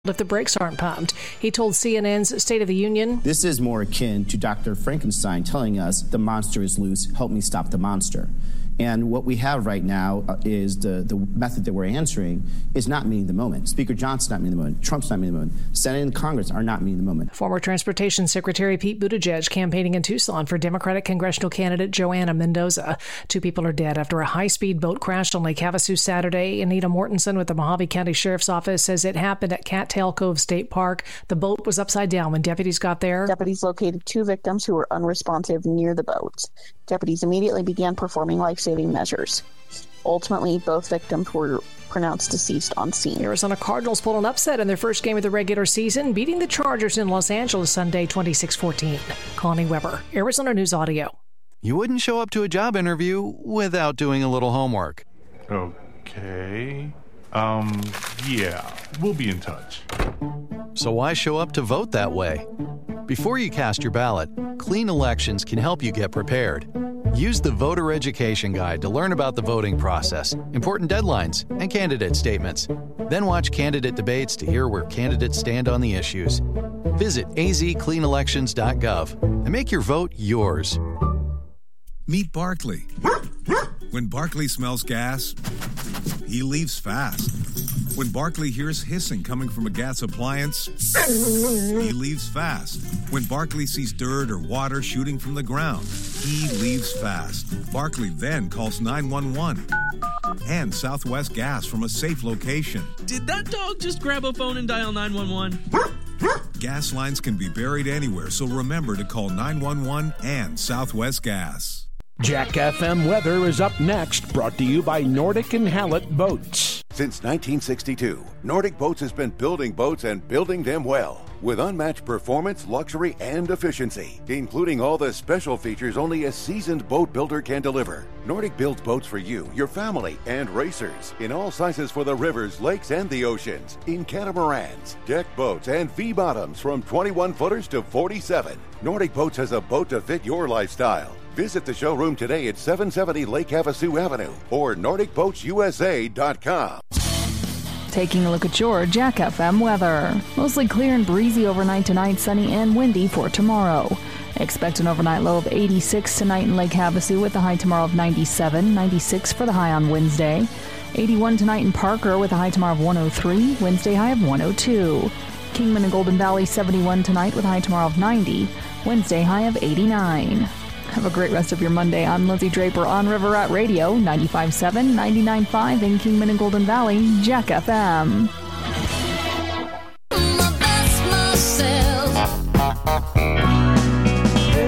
if the brakes aren't pumped. He told CNN's State of the Union, "This is more akin to Dr. Frankenstein telling us the monster is loose, help me stop the monster." And what we have right now is the method that we're answering is not meeting the moment. Speaker Johnson's not meeting the moment. Trump's not meeting the moment. Senate and Congress are not meeting the moment. Former Transportation Secretary Pete Buttigieg campaigning in Tucson for Democratic congressional candidate Joanna Mendoza. 2 people are dead after a high-speed boat crashed on Lake Havasu Saturday. Anita Mortensen with the Mojave County Sheriff's Office says it happened at Cattail Cove State Park. The boat was upside down when deputies got there. Deputies located 2 victims who were unresponsive near the boat. Deputies immediately began performing life-saving measures. Ultimately, both victims were pronounced deceased on scene. Arizona Cardinals pulled an upset in their first game of the regular season, beating the Chargers in Los Angeles Sunday 26-14. Connie Weber, Arizona News Audio. You wouldn't show up to a job interview without doing a little homework. Okay. Yeah, we'll be in touch. So why show up to vote that way? Before you cast your ballot, Clean Elections can help you get prepared. Use the Voter Education Guide to learn about the voting process, important deadlines, and candidate statements. Then watch candidate debates to hear where candidates stand on the issues. Visit azcleanelections.gov and make your vote yours. Meet Barkley. When Barkley smells gas, he leaves fast. When Barkley hears hissing coming from a gas appliance, he leaves fast. When Barkley sees dirt or water shooting from the ground, he leaves fast. Barkley then calls 911 and Southwest Gas from a safe location. Did that dog just grab a phone and dial 911? Gas lines can be buried anywhere, so remember to call 911 and Southwest Gas. Jack FM weather is up next, brought to you by Nordic and Hallett Boats. Since 1962, Nordic Boats has been building boats and building them well, with unmatched performance, luxury, and efficiency, including all the special features only a seasoned boat builder can deliver. Nordic builds boats for you, your family, and racers, in all sizes for the rivers, lakes, and the oceans, in catamarans, deck boats, and V-bottoms from 21-footers to 47. Nordic Boats has a boat to fit your lifestyle. Visit the showroom today at 770 Lake Havasu Avenue or NordicBoatsUSA.com. Taking a look at your Jack FM weather. Mostly clear and breezy overnight tonight, sunny and windy for tomorrow. Expect an overnight low of 86 tonight in Lake Havasu with a high tomorrow of 97, 96 for the high on Wednesday. 81 tonight in Parker with a high tomorrow of 103, Wednesday high of 102. Kingman and Golden Valley 71 tonight with a high tomorrow of 90, Wednesday high of 89. Have a great rest of your Monday. I'm Lindsay Draper on River Rat Radio, 95.7, 99.5 in Kingman and Golden Valley, Jack FM.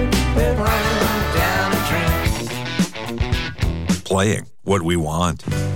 Playing what we want.